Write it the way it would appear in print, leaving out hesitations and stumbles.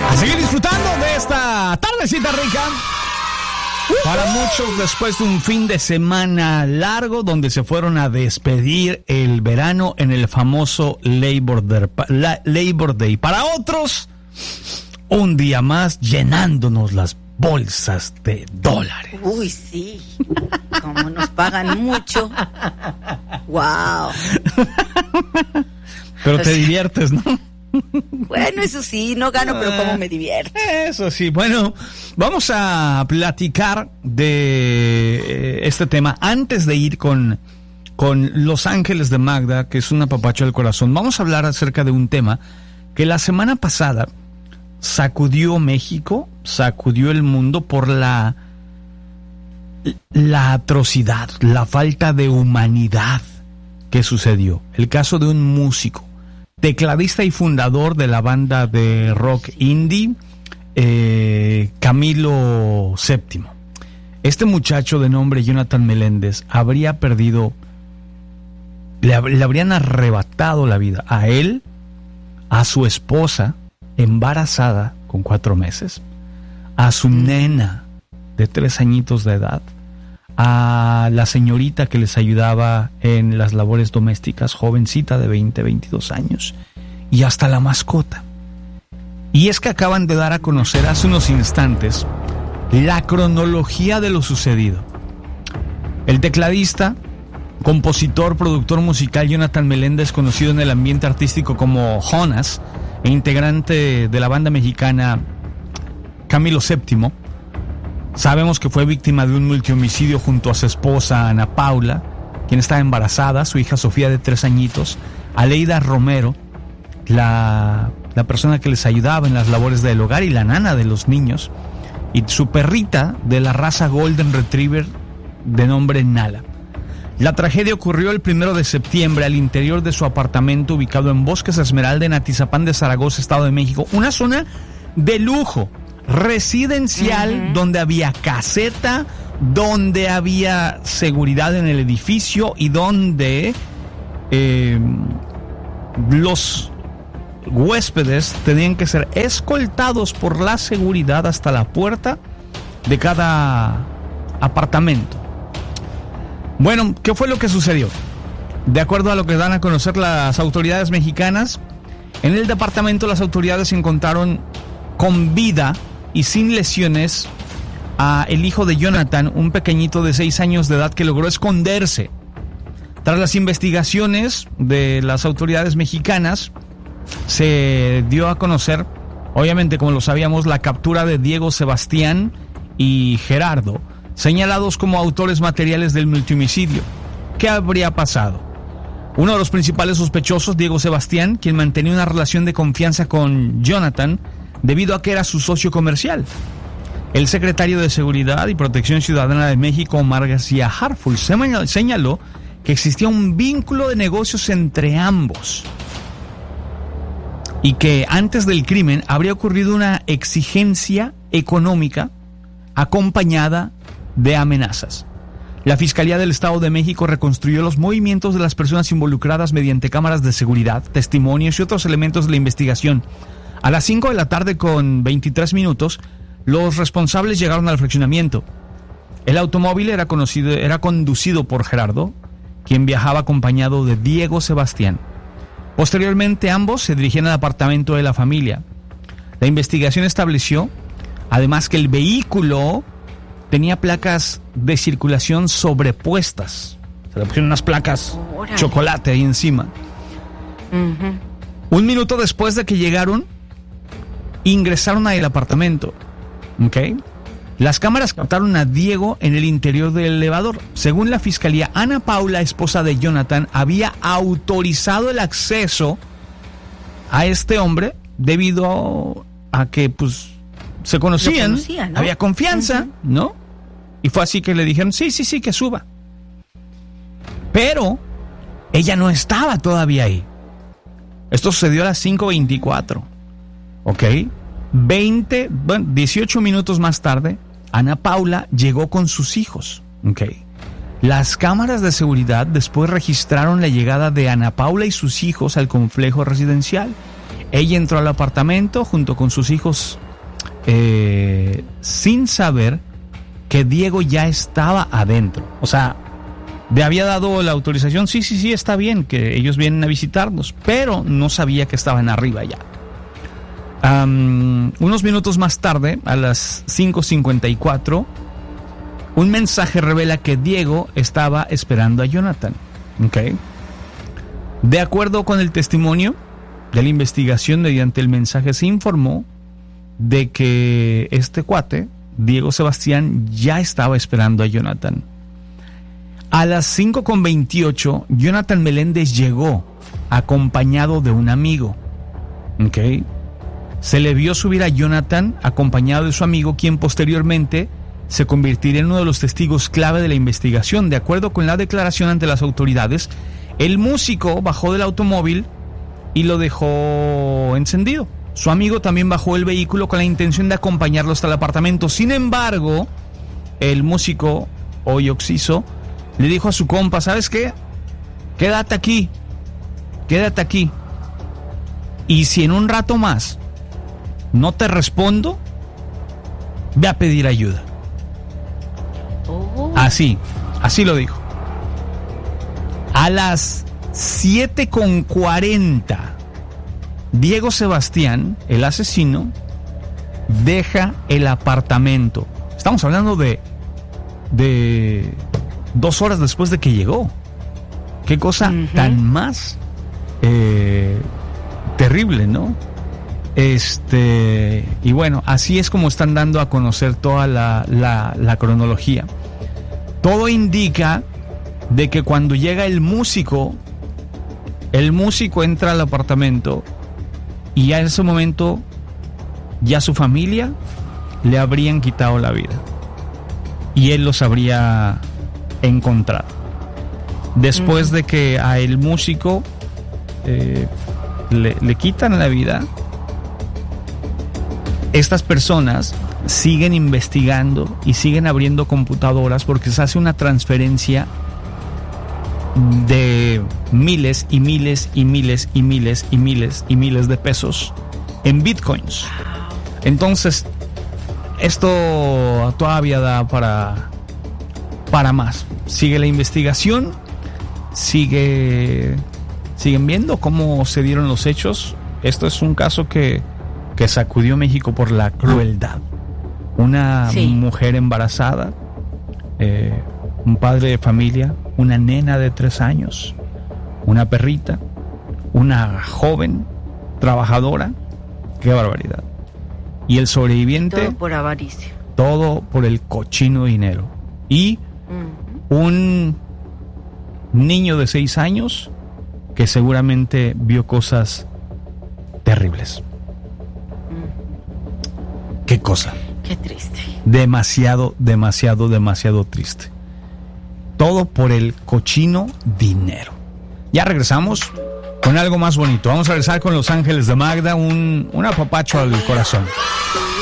A seguir disfrutando de esta tardecita rica. Para muchos, después de un fin de semana largo donde se fueron a despedir el verano en el famoso Labor Day. Para otros, un día más llenándonos las bolsas de dólares. Uy, sí. Como nos pagan mucho. Wow. Pero te diviertes, ¿no? Bueno, eso sí, no gano, pero cómo me divierto. Eso sí, bueno, vamos a platicar de este tema antes de ir con Los Ángeles de Magda, que es un apapacho del corazón. Vamos a hablar acerca de un tema que la semana pasada sacudió México, sacudió el mundo por la atrocidad, la falta de humanidad que sucedió. El caso de un músico, tecladista y fundador de la banda de rock indie, Camilo VII. Este muchacho de nombre Jonathan Meléndez habría perdido, le habrían arrebatado la vida a él, a su esposa embarazada con 4 meses, a su nena de 3 añitos de edad, a la señorita que les ayudaba en las labores domésticas, jovencita de 20, 22 años, y hasta la mascota. Y es que acaban de dar a conocer hace unos instantes la cronología de lo sucedido. El tecladista, compositor, productor musical Jonathan Meléndez, conocido en el ambiente artístico como Jonas, e integrante de la banda mexicana Camilo VII, sabemos que fue víctima de un multihomicidio junto a su esposa Ana Paula, quien estaba embarazada, su hija Sofía de 3 añitos, Aleida Romero, la persona que les ayudaba en las labores del hogar y la nana de los niños, y su perrita de la raza Golden Retriever de nombre Nala. La tragedia ocurrió el 1 de septiembre al interior de su apartamento ubicado en Bosques Esmeralda, en Atizapán de Zaragoza, Estado de México, una zona de lujo, residencial, donde había caseta, donde había seguridad en el edificio y donde los huéspedes tenían que ser escoltados por la seguridad hasta la puerta de cada apartamento. Bueno, ¿qué fue lo que sucedió? De acuerdo a lo que dan a conocer las autoridades mexicanas, en el departamento las autoridades encontraron con vida y sin lesiones a el hijo de Jonathan, un pequeñito de 6 años de edad que logró esconderse. Tras las investigaciones de las autoridades mexicanas, se dio a conocer, obviamente como lo sabíamos, la captura de Diego Sebastián y Gerardo, señalados como autores materiales del multihomicidio. ¿Qué habría pasado? Uno de los principales sospechosos, Diego Sebastián, quien mantenía una relación de confianza con Jonathan, debido a que era su socio comercial. El secretario de Seguridad y Protección Ciudadana de México, Omar García Harfuch, señaló que existía un vínculo de negocios entre ambos y que antes del crimen habría ocurrido una exigencia económica acompañada de amenazas. La Fiscalía del Estado de México reconstruyó los movimientos de las personas involucradas mediante cámaras de seguridad, testimonios y otros elementos de la investigación. A las 5 de la tarde con 23 minutos, los responsables llegaron al fraccionamiento. El automóvil era conducido por Gerardo, quien viajaba acompañado de Diego Sebastián. Posteriormente, ambos se dirigían al apartamento de la familia. La investigación estableció, además, que el vehículo tenía placas de circulación sobrepuestas. Se le pusieron unas placas chocolate ahí encima. Un minuto después de que llegaron, ingresaron al apartamento. ¿Ok? Las cámaras captaron a Diego en el interior del elevador. Según la fiscalía, Ana Paula, esposa de Jonathan, había autorizado el acceso a este hombre debido a que, pues, se conocían, ¿no? Había confianza, ¿no? Y fue así que le dijeron, sí, que suba. Pero ella no estaba todavía ahí. Esto sucedió a las 5:24. ¿Ok? 18 minutos más tarde, Ana Paula llegó con sus hijos. ¿Ok? Las cámaras de seguridad después registraron la llegada de Ana Paula y sus hijos al complejo residencial. Ella entró al apartamento junto con sus hijos sin saber que Diego ya estaba adentro. O sea, le había dado la autorización, sí, está bien, que ellos vienen a visitarnos, pero no sabía que estaban arriba ya. Unos minutos más tarde, a las 5:54, un mensaje revela que Diego estaba esperando a Jonathan. ¿Okay? De acuerdo con el testimonio de la investigación, mediante el mensaje se informó de que este cuate, Diego Sebastián, ya estaba esperando a Jonathan. A las 5:28, Jonathan Meléndez llegó acompañado de un amigo. ¿Okay? Se le vio subir a Jonathan acompañado de su amigo, quien posteriormente se convertiría en uno de los testigos clave de la investigación. De acuerdo con la declaración ante las autoridades, el músico bajó del automóvil y lo dejó encendido. Su amigo también bajó el vehículo con la intención de acompañarlo hasta el apartamento. Sin embargo, el músico, hoy occiso, le dijo a su compa: ¿sabes qué? Quédate aquí. Y si en un rato más no te respondo, ve a pedir ayuda. Así lo dijo. A las 7:40, Diego Sebastián, el asesino, deja el apartamento. Estamos hablando de 2 horas después de que llegó. Qué cosa tan más terrible, ¿no? Y bueno, así es como están dando a conocer toda la cronología. Todo indica de que cuando llega el músico entra al apartamento y ya en ese momento ya su familia le habrían quitado la vida y él los habría encontrado. Después de que a el músico le quitan la vida, estas personas siguen investigando y siguen abriendo computadoras porque se hace una transferencia de miles y miles y miles y miles y miles y miles de pesos en bitcoins. Entonces, esto todavía da para más. Sigue la investigación, siguen viendo cómo se dieron los hechos. Esto es un caso que sacudió México por la crueldad. Una mujer embarazada, un padre de familia, una nena de 3 años, una perrita, una joven trabajadora. ¡Qué barbaridad! Y el sobreviviente... Todo por avaricia. Todo por el cochino dinero. Y un niño de 6 años que seguramente vio cosas terribles. ¡Qué cosa! ¡Qué triste! Demasiado triste. Todo por el cochino dinero. Ya regresamos con algo más bonito. Vamos a regresar con Los Ángeles de Magda, un apapacho al corazón.